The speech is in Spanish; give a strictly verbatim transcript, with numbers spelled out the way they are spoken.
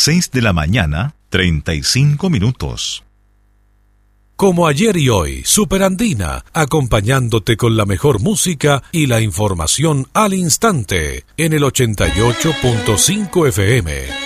seis de la mañana, treinta y cinco minutos. Como ayer y hoy, Superandina, acompañándote con la mejor música y la información al instante, en el ochenta y ocho punto cinco F M.